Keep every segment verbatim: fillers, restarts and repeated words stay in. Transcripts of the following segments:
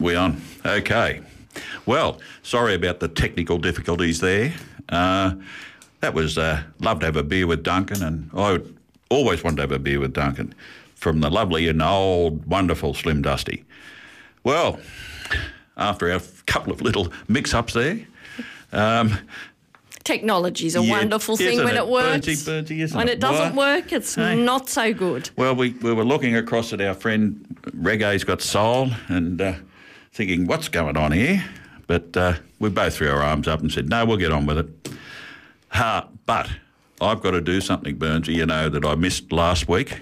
We on. Okay. Well, sorry about the technical difficulties there. Uh, that was uh, love to have a beer with Duncan, and I would always want to have a beer with Duncan from the lovely and old, wonderful Slim Dusty. Well, after our couple of little mix-ups there... Um, Technology's a yeah, wonderful thing when it, it works. Burnsy, Burnsy, isn't when it? it doesn't What? work, it's Hey. not so good. Well, we, we were looking across at our friend Reggae's Got Soul and uh, thinking, what's going on here? But uh, we both threw our arms up and said, no, we'll get on with it. Ha, but I've got to do something, Burnsy, you know, that I missed last week.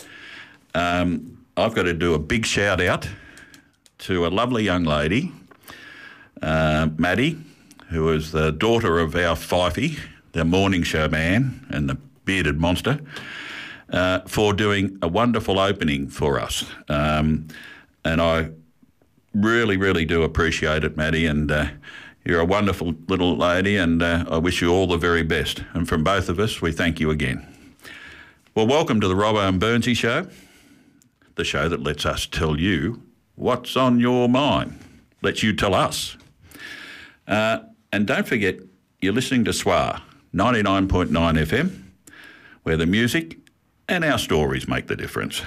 Um, I've got to do a big shout out to a lovely young lady, uh, Maddie, who is the daughter of our Fifey, the morning show man and the bearded monster, uh, for doing a wonderful opening for us. Um, and I really, really do appreciate it, Maddie, and uh, you're a wonderful little lady, and uh, I wish you all the very best. And from both of us, we thank you again. Well, welcome to the Robbo and Burnsy Show, the show that lets us tell you what's on your mind, lets you tell us. Uh, And don't forget, you're listening to S W A ninety-nine point nine F M, where the music and our stories make the difference.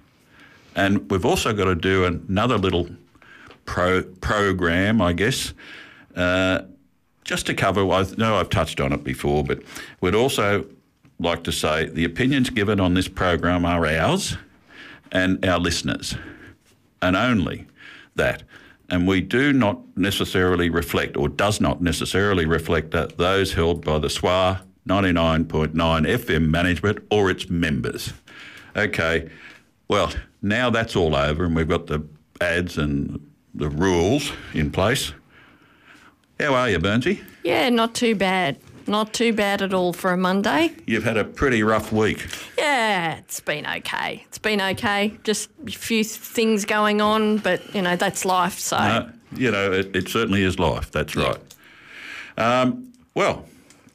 And we've also got to do another little pro program, I guess, uh, just to cover, I know I've touched on it before, but we'd also like to say the opinions given on this program are ours and our listeners, and only that. And we do not necessarily reflect, or does not necessarily reflect, uh, those held by the S W A ninety-nine point nine F M management or its members. Okay, well, now that's all over and we've got the ads and the rules in place. How are you, Burnsy? Yeah, not too bad. Not too bad at all for a Monday. You've had a pretty rough week. Yeah, it's been okay. It's been okay. Just a few things going on, but, you know, that's life, so... Uh, you know, it, it certainly is life, that's right. Um, well,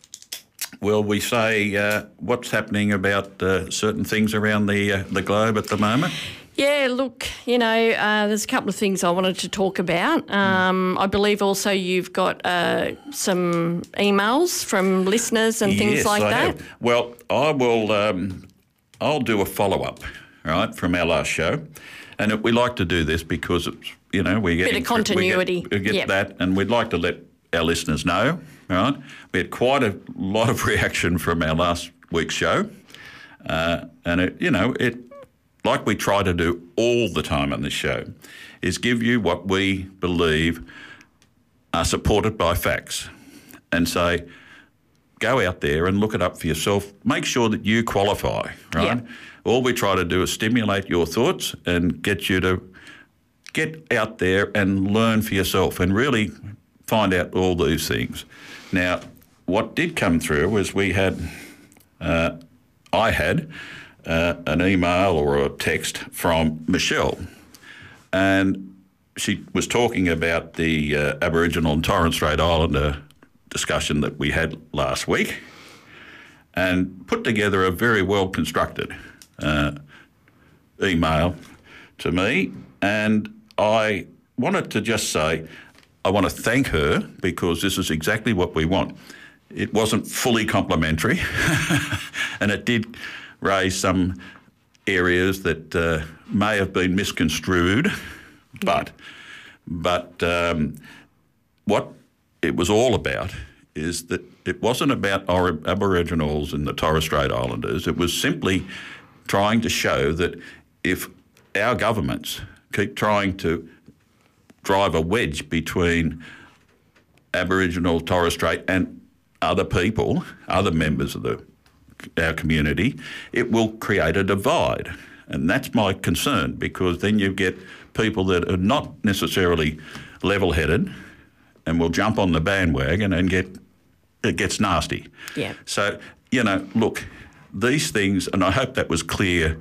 will we say uh, what's happening about uh, certain things around the, uh, the globe at the moment? Yeah, look, you know, uh, there's a couple of things I wanted to talk about. Um, I believe also you've got uh, some emails from listeners and things yes, like I that. Have. Well, I will. Um, I'll do a follow up, right, from our last show, and it, we like to do this because it's you know we get bit of continuity. We get, we get yep. that, and we'd like to let our listeners know. Right, we had quite a lot of reaction from our last week's show, uh, and it you know it. Like we try to do all the time on this show, is give you what we believe are supported by facts and say, go out there and look it up for yourself. Make sure that you qualify, right? Yeah. All we try to do is stimulate your thoughts and get you to get out there and learn for yourself and really find out all these things. Now, what did come through was we had, uh, I had, Uh, an email or a text from Michelle, and she was talking about the uh, Aboriginal and Torres Strait Islander discussion that we had last week, and put together a very well constructed uh, email to me. And I wanted to just say I want to thank her because this is exactly what we want. It wasn't fully complimentary, and it did raise some areas that uh, may have been misconstrued, but but um, what it was all about is that it wasn't about our Aboriginals and the Torres Strait Islanders. It was simply trying to show that if our governments keep trying to drive a wedge between Aboriginal, Torres Strait and other people, other members of the our community, it will create a divide. And that's my concern, because then you get people that are not necessarily level-headed and will jump on the bandwagon and get it gets nasty. Yeah. So, you know, look, these things, and I hope that was clear,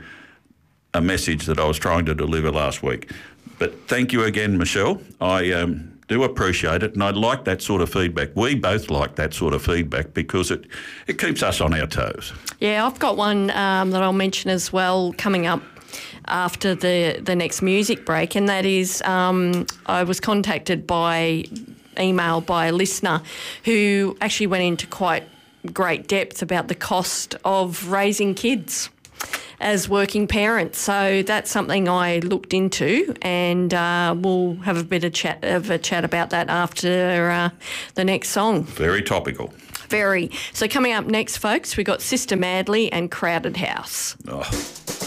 a message that I was trying to deliver last week. But thank you again, Michelle. I um, do appreciate it, and I like that sort of feedback. We both like that sort of feedback because it, it keeps us on our toes. Yeah, I've got one um, that I'll mention as well coming up after the, the next music break, and that is um, I was contacted by email by a listener who actually went into quite great depth about the cost of raising kids as working parents. So that's something I looked into, and uh, we'll have a bit of chat of a chat about that after uh, the next song. Very topical. Very. So coming up next, folks, we've got Sister Madly and Crowded House. Oh.